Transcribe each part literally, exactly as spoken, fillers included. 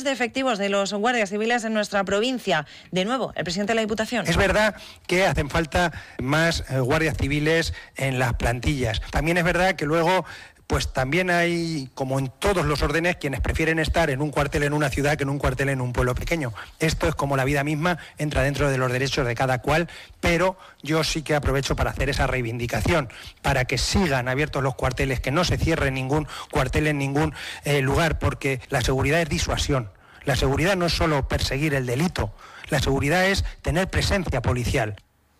de efectivos de los guardias civiles en nuestra provincia. De nuevo, el presidente de la Diputación. Es verdad que hacen falta más eh, guardias civiles en las plantillas. También es verdad que luego pues también hay, como en todos los órdenes, quienes prefieren estar en un cuartel en una ciudad que en un cuartel en un pueblo pequeño. Esto es como la vida misma, entra dentro de los derechos de cada cual, pero yo sí que aprovecho para hacer esa reivindicación, para que sigan abiertos los cuarteles, que no se cierre ningún cuartel en ningún eh, lugar, porque la seguridad es disuasión. La seguridad no es solo perseguir el delito, la seguridad es tener presencia policial.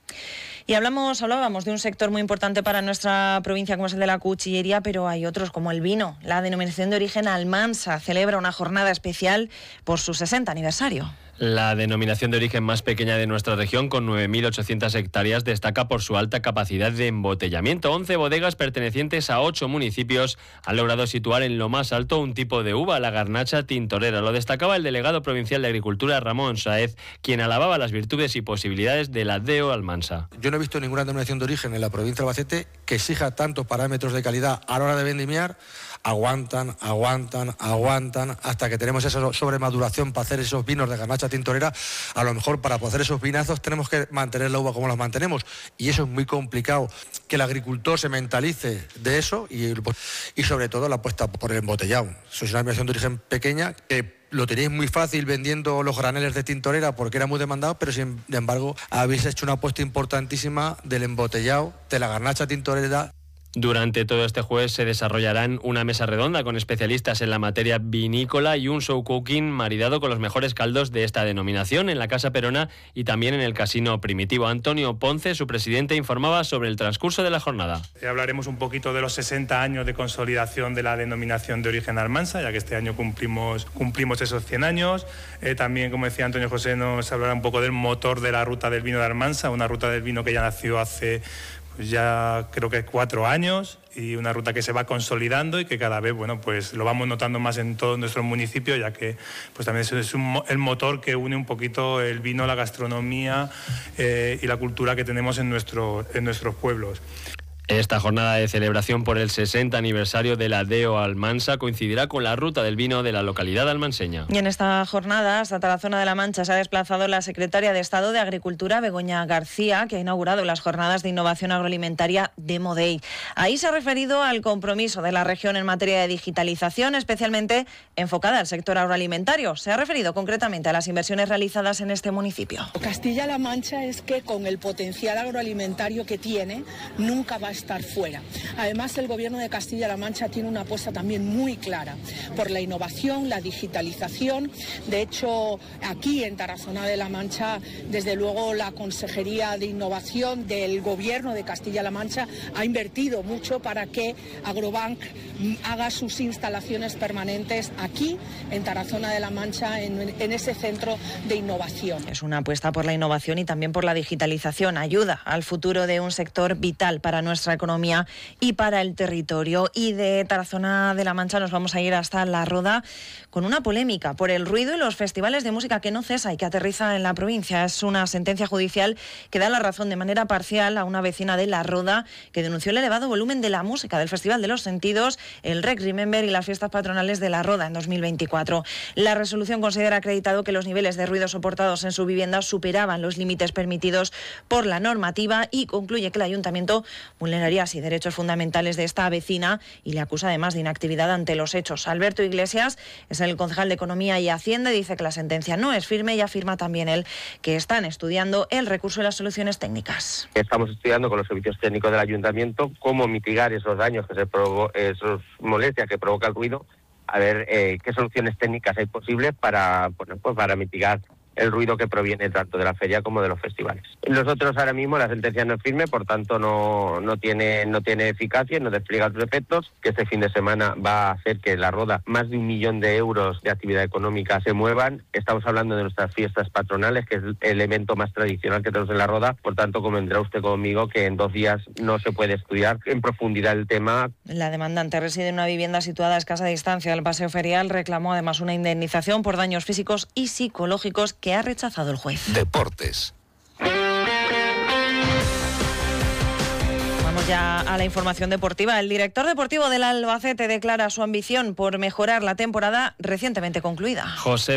Y hablamos, hablábamos de un sector muy importante para nuestra provincia como es el de la cuchillería, pero hay otros como el vino. La denominación de origen Almansa celebra una jornada especial por su sesenta aniversario. La denominación de origen más pequeña de nuestra región, con nueve mil ochocientas hectáreas, destaca por su alta capacidad de embotellamiento. once bodegas pertenecientes a ocho municipios han logrado situar en lo más alto un tipo de uva, la garnacha tintorera. Lo destacaba el delegado provincial de Agricultura, Ramón Sáez, quien alababa las virtudes y posibilidades de la D E O Almansa. Yo no he visto ninguna denominación de origen en la provincia de Albacete que exija tantos parámetros de calidad a la hora de vendimiar. Aguantan, aguantan, aguantan, hasta que tenemos esa sobremaduración para hacer esos vinos de garnacha tintorera. A lo mejor para hacer esos vinazos tenemos que mantener la uva como la mantenemos, y eso es muy complicado, que el agricultor se mentalice de eso y, y sobre todo la apuesta por el embotellado. Sois una denominación de origen pequeña que lo tenéis muy fácil vendiendo los graneles de tintorera porque era muy demandado, pero sin embargo habéis hecho una apuesta importantísima del embotellado, de la garnacha tintorera. Durante todo este jueves se desarrollarán una mesa redonda con especialistas en la materia vinícola y un show cooking maridado con los mejores caldos de esta denominación en la Casa Perona y también en el Casino Primitivo. Antonio Ponce, su presidente, informaba sobre el transcurso de la jornada. Hablaremos un poquito de los sesenta años de consolidación de la denominación de origen Almansa, ya que este año cumplimos, cumplimos esos cien años. Eh, también, como decía Antonio José, nos hablará un poco del motor de la ruta del vino de Almansa, una ruta del vino que ya nació hace ya creo que cuatro años y una ruta que se va consolidando y que cada vez, bueno, pues lo vamos notando más en todos nuestros municipios, ya que pues también es un, el motor que une un poquito el vino, la gastronomía eh, y la cultura que tenemos en, nuestro, en nuestros pueblos. Esta jornada de celebración por el sesenta aniversario de la D E O Almansa coincidirá con la ruta del vino de la localidad almanseña. Y en esta jornada, hasta la zona de La Mancha, se ha desplazado la secretaria de Estado de Agricultura, Begoña García, que ha inaugurado las jornadas de innovación agroalimentaria Demo Day. Ahí se ha referido al compromiso de la región en materia de digitalización, especialmente enfocada al sector agroalimentario. Se ha referido concretamente a las inversiones realizadas en este municipio. Castilla-La Mancha es que con el potencial agroalimentario que tiene, nunca va a estar fuera. Además, el Gobierno de Castilla-La Mancha tiene una apuesta también muy clara por la innovación, la digitalización. De hecho, aquí en Tarazona de la Mancha, desde luego la Consejería de Innovación del Gobierno de Castilla-La Mancha ha invertido mucho para que Agrobank haga sus instalaciones permanentes aquí en Tarazona de la Mancha, en, en ese centro de innovación. Es una apuesta por la innovación y también por la digitalización. Ayuda al futuro de un sector vital para nuestra economía y para el territorio. Y de Tarazona de la Mancha nos vamos a ir hasta La Roda con una polémica por el ruido y los festivales de música que no cesa y que aterriza en la provincia. Es una sentencia judicial que da la razón de manera parcial a una vecina de La Roda que denunció el elevado volumen de la música del Festival de los Sentidos, el Rec Remember y las fiestas patronales de La Roda en dos mil veinticuatro. La resolución considera acreditado que los niveles de ruido soportados en su vivienda superaban los límites permitidos por la normativa y concluye que el ayuntamiento vulneraría así derechos fundamentales de esta vecina y le acusa además de inactividad ante los hechos. Alberto Iglesias es el concejal de Economía y Hacienda y dice que la sentencia no es firme y afirma también él que están estudiando el recurso y las soluciones técnicas. Estamos estudiando con los servicios técnicos del ayuntamiento cómo mitigar esos daños, que se provo- esos molestias que provoca el ruido, a ver eh, qué soluciones técnicas hay posibles para, bueno, pues para mitigar el ruido que proviene tanto de la feria como de los festivales. Nosotros ahora mismo la sentencia no es firme, por tanto no, no, tiene, no tiene eficacia, no despliega sus efectos, que este fin de semana va a hacer que La Roda más de un millón de euros de actividad económica se muevan. Estamos hablando de nuestras fiestas patronales, que es el evento más tradicional que tenemos en La Roda, por tanto convendrá usted conmigo que en dos días no se puede estudiar en profundidad el tema. La demandante reside en una vivienda situada a escasa distancia del paseo ferial, reclamó además una indemnización por daños físicos y psicológicos que ha rechazado el juez. Deportes. Vamos ya a la información deportiva. El director deportivo del Albacete declara su ambición por mejorar la temporada recientemente concluida. José